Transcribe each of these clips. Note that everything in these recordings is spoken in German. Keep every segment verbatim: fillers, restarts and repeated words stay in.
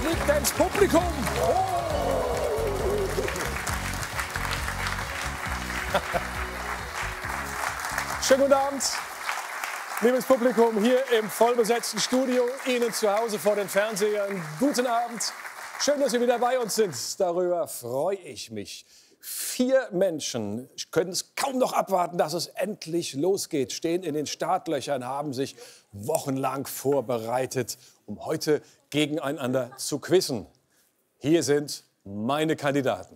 fliegt er ins Publikum. Oh. Schönen guten Abend, liebes Publikum hier im vollbesetzten Studio, Ihnen zu Hause vor den Fernsehern. Guten Abend, schön, dass Sie wieder bei uns sind. Darüber freue ich mich. Vier Menschen können es kaum noch abwarten, dass es endlich losgeht, stehen in den Startlöchern, haben sich wochenlang vorbereitet, um heute gegeneinander zu quizzen. Hier sind meine Kandidaten.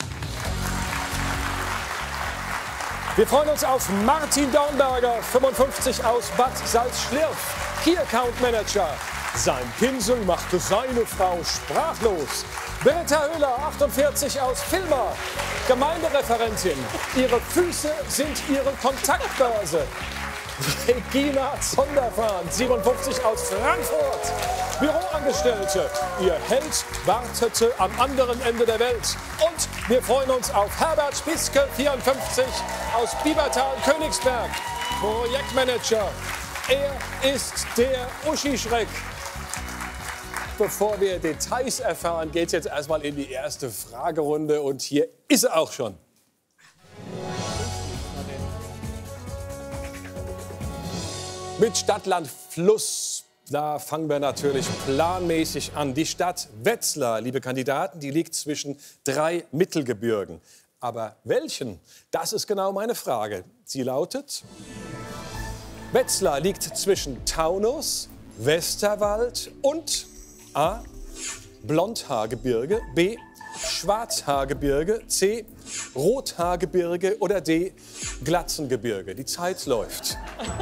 Wir freuen uns auf Martin Dornberger, fünfundfünfzig, aus Bad Salzschlirf, Key Account Manager. Sein Pinsel machte seine Frau sprachlos. Britta Höhler, achtundvierzig, aus Villmar, Gemeindereferentin. Ihre Füße sind ihre Kontaktbörse. Regina Zondervan, siebenundfünfzig, aus Frankfurt, Büroangestellte. Ihr Held wartete am anderen Ende der Welt. Und wir freuen uns auf Herbert Spieske, vierundfünfzig, aus Biebertal, Königsberg, Projektmanager. Er ist der Uschi-Schreck. Bevor wir Details erfahren, geht es jetzt erstmal in die erste Fragerunde. Und hier ist er auch schon. Mit Stadt, Land, Fluss, da fangen wir natürlich planmäßig an. Die Stadt Wetzlar, liebe Kandidaten, die liegt zwischen drei Mittelgebirgen. Aber welchen? Das ist genau meine Frage. Sie lautet: Wetzlar liegt zwischen Taunus, Westerwald und A. Blondhaargebirge, B. Schwarzhaargebirge, C. Rothaargebirge oder D. Glatzengebirge. Die Zeit läuft.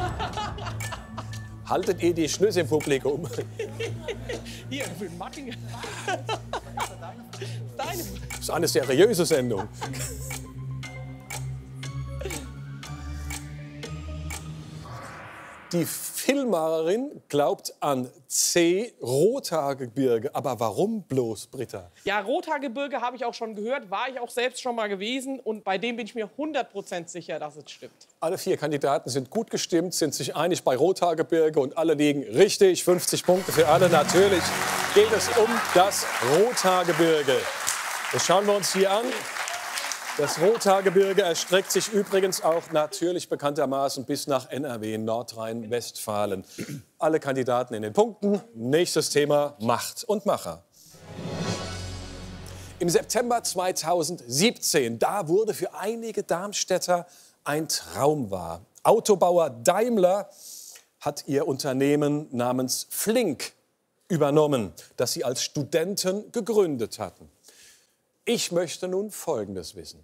Haltet ihr die Schnüsse im Publikum? Hier, für Martin. Deine. Das ist eine seriöse Sendung. Die Villmarerin glaubt an C. Rothaargebirge. Aber warum bloß, Britta? Ja, Rothaargebirge habe ich auch schon gehört, war ich auch selbst schon mal gewesen. Und bei dem bin ich mir hundert Prozent sicher, dass es stimmt. Alle vier Kandidaten sind gut gestimmt, sind sich einig bei Rothaargebirge und alle liegen richtig. fünfzig Punkte für alle. Natürlich geht es um das Rothaargebirge. Das schauen wir uns hier an. Das Rothaargebirge erstreckt sich übrigens auch natürlich bekanntermaßen bis nach N R W, Nordrhein-Westfalen. Alle Kandidaten in den Punkten. Nächstes Thema: Macht und Macher. Im September zweitausendsiebzehn, da wurde für einige Darmstädter ein Traum wahr. Autobauer Daimler hat ihr Unternehmen namens Flink übernommen, das sie als Studenten gegründet hatten. Ich möchte nun Folgendes wissen.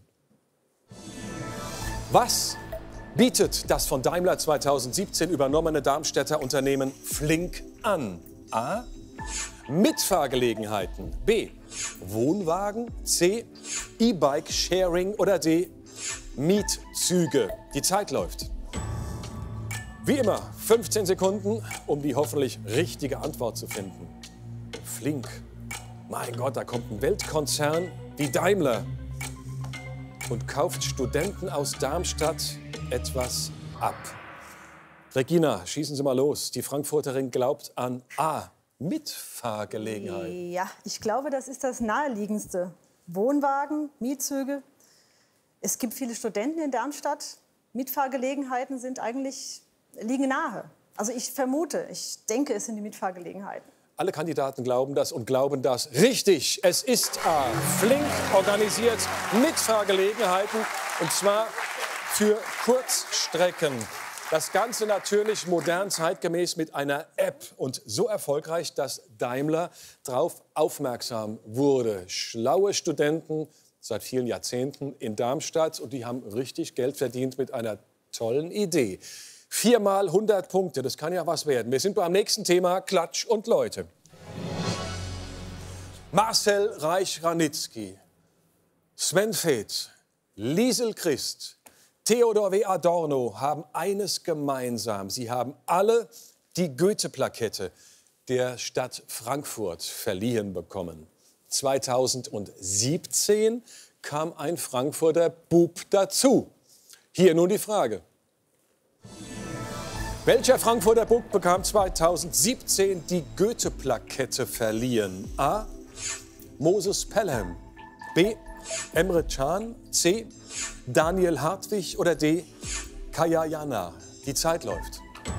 Was bietet das von Daimler zweitausendsiebzehn übernommene Darmstädter Unternehmen Flink an? A. Mitfahrgelegenheiten. B. Wohnwagen. C. E-Bike-Sharing. Oder D. Mietzüge. Die Zeit läuft. Wie immer, fünfzehn Sekunden, um die hoffentlich richtige Antwort zu finden. Flink. Mein Gott, da kommt ein Weltkonzern wie Daimler und kauft Studenten aus Darmstadt etwas ab. Regina, schießen Sie mal los. Die Frankfurterin glaubt an A. Mitfahrgelegenheit. Ja, ich glaube, das ist das Naheliegendste. Wohnwagen, Mietzüge. Es gibt viele Studenten in Darmstadt. Mitfahrgelegenheiten sind eigentlich, liegen nahe. Also ich vermute, ich denke, es sind die Mitfahrgelegenheiten. Alle Kandidaten glauben das und glauben das richtig. Es ist A. Flink organisiert Mitfahrgelegenheiten, und zwar für Kurzstrecken. Das Ganze natürlich modern, zeitgemäß mit einer App und so erfolgreich, dass Daimler darauf aufmerksam wurde. Schlaue Studenten seit vielen Jahrzehnten in Darmstadt und die haben richtig Geld verdient mit einer tollen Idee. Viermal hundert Punkte, das kann ja was werden. Wir sind beim nächsten Thema: Klatsch und Leute. Marcel Reich-Ranitzky, Sven Väth, Liesel Christ, Theodor W. Adorno haben eines gemeinsam. Sie haben alle die Goethe-Plakette der Stadt Frankfurt verliehen bekommen. zweitausendsiebzehn kam ein Frankfurter Bub dazu. Hier nun die Frage. Welcher Frankfurter Bub bekam zweitausendsiebzehn die Goethe-Plakette verliehen? A. Moses Pelham, B. Emre Can, C. Daniel Hartwig oder D. Kaya Jana? Die Zeit läuft.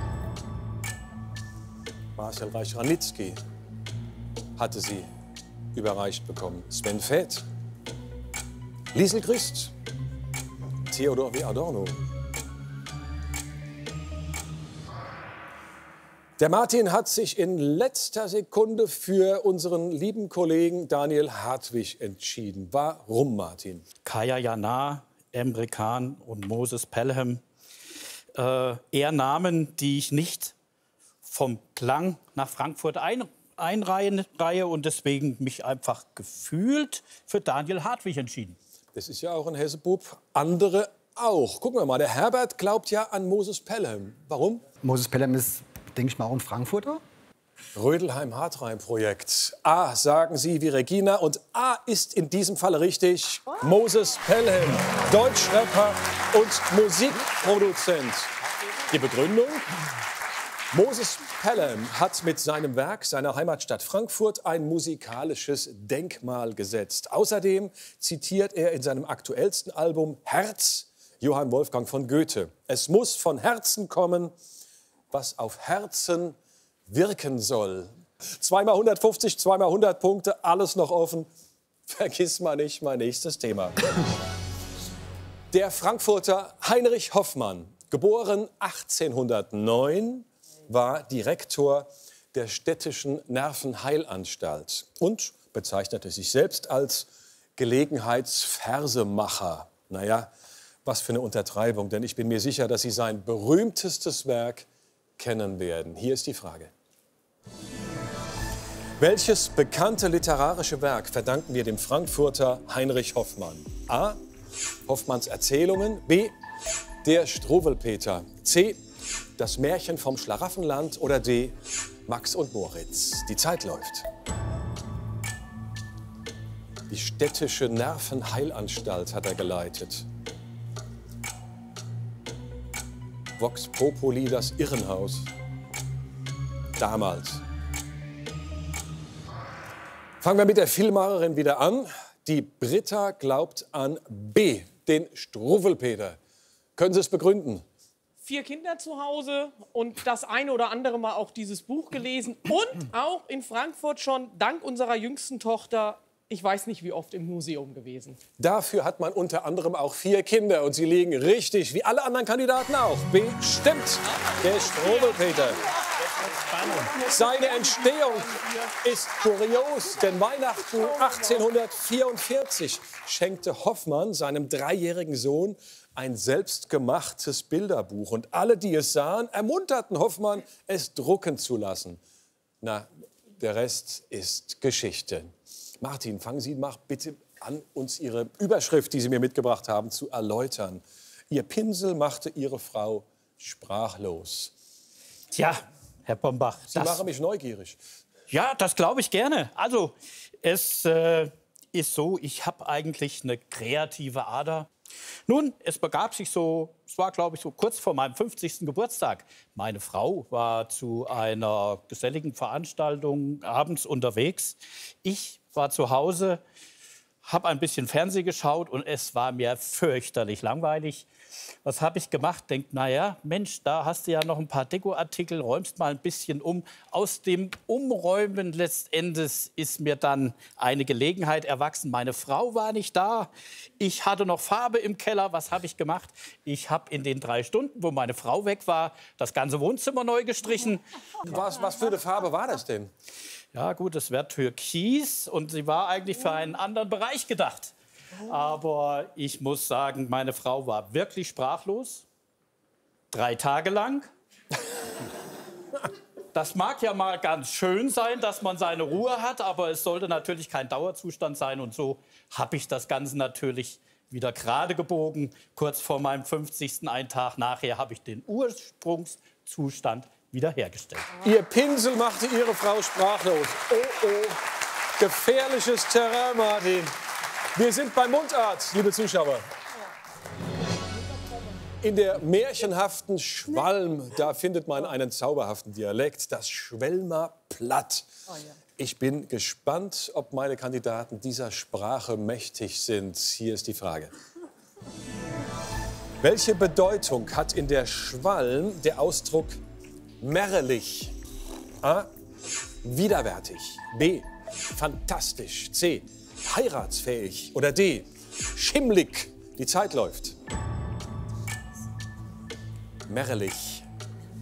Marcel Reich-Ranitzky hatte sie überreicht bekommen. Sven Väth, Liesl Christ, Theodor W. Adorno. Der Martin hat sich in letzter Sekunde für unseren lieben Kollegen Daniel Hartwig entschieden. Warum, Martin? Kaya Jana, Emre Can und Moses Pelham. Äh, eher Namen, die ich nicht vom Klang nach Frankfurt ein, einreihen reihe und deswegen mich einfach gefühlt für Daniel Hartwig entschieden. Das ist ja auch ein Hessebub. Andere auch. Gucken wir mal, der Herbert glaubt ja an Moses Pelham. Warum? Moses Pelham ist, denke ich mal, auch ein Frankfurter. Rödelheim-Hartheim-Projekt. A, sagen Sie wie Regina. Und A ist in diesem Falle richtig. Moses Pelham, Deutschrapper und Musikproduzent. Die Begründung? Moses Pelham hat mit seinem Werk seiner Heimatstadt Frankfurt ein musikalisches Denkmal gesetzt. Außerdem zitiert er in seinem aktuellsten Album Herz Johann Wolfgang von Goethe. Es muss von Herzen kommen, was auf Herzen wirken soll. Zweimal hundertfünfzig, zweimal hundert Punkte, alles noch offen. Vergiss mal nicht mein nächstes Thema. Der Frankfurter Heinrich Hoffmann, geboren achtzehnhundertneun, war Direktor der städtischen Nervenheilanstalt und bezeichnete sich selbst als Gelegenheitsversemacher. Naja, was für eine Untertreibung, denn ich bin mir sicher, dass Sie sein berühmtestes Werk kennen werden. Hier ist die Frage. Welches bekannte literarische Werk verdanken wir dem Frankfurter Heinrich Hoffmann? A. Hoffmanns Erzählungen, B. Der Struwwelpeter, C. Das Märchen vom Schlaraffenland oder D. Max und Moritz. Die Zeit läuft. Die städtische Nervenheilanstalt hat er geleitet. Vox Populi, das Irrenhaus. Damals. Fangen wir mit der Filmmacherin wieder an. Die Britta glaubt an B, den Struwwelpeter. Können Sie es begründen? Vier Kinder zu Hause und das eine oder andere Mal auch dieses Buch gelesen. Und auch in Frankfurt schon dank unserer jüngsten Tochter, ich weiß nicht wie oft, im Museum gewesen. Dafür hat man unter anderem auch vier Kinder. Und sie liegen richtig, wie alle anderen Kandidaten auch. B, stimmt, der Struwwelpeter. Seine Entstehung ist kurios, denn Weihnachten achtzehnhundertvierundvierzig schenkte Hoffmann seinem dreijährigen Sohn ein selbstgemachtes Bilderbuch. Und alle, die es sahen, ermunterten Hoffmann, es drucken zu lassen. Na, der Rest ist Geschichte. Martin, fangen Sie mal bitte an, uns Ihre Überschrift, die Sie mir mitgebracht haben, zu erläutern. Ihr Pinsel machte Ihre Frau sprachlos. Tja, Herr Bombach. Sie machen mich neugierig. Ja, das glaube ich gerne. Also, es äh, ist so, ich habe eigentlich eine kreative Ader. Nun, es begab sich so, es war, glaube ich, so kurz vor meinem fünfzigsten Geburtstag. Meine Frau war zu einer geselligen Veranstaltung abends unterwegs. Ich war zu Hause, habe ein bisschen Fernsehen geschaut und es war mir fürchterlich langweilig. Was habe ich gemacht? Denk, na ja, Mensch, da hast du ja noch ein paar Dekoartikel, räumst mal ein bisschen um. Aus dem Umräumen letztendlich ist mir dann eine Gelegenheit erwachsen. Meine Frau war nicht da. Ich hatte noch Farbe im Keller. Was habe ich gemacht? Ich habe in den drei Stunden, wo meine Frau weg war, das ganze Wohnzimmer neu gestrichen. Was, was für eine Farbe war das denn? Ja gut, es wäre Türkis und sie war eigentlich für einen anderen Bereich gedacht. Aber ich muss sagen, meine Frau war wirklich sprachlos. Drei Tage lang. Das mag ja mal ganz schön sein, dass man seine Ruhe hat, aber es sollte natürlich kein Dauerzustand sein. Und so habe ich das Ganze natürlich wieder gerade gebogen. Kurz vor meinem fünfzigsten einen Tag nachher habe ich den Ursprungszustand wiederhergestellt. Ihr Pinsel machte Ihre Frau sprachlos. Oh, oh, gefährliches Terrain, Martin. Wir sind bei Mundart, liebe Zuschauer. In der märchenhaften Schwalm, da findet man einen zauberhaften Dialekt, das Schwelmer Platt. Ich bin gespannt, ob meine Kandidaten dieser Sprache mächtig sind. Hier ist die Frage. Welche Bedeutung hat in der Schwalm der Ausdruck märrelig? A. Widerwärtig. B. Fantastisch. C. Heiratsfähig. Oder D. Schimmlig. Die Zeit läuft. Märrelig.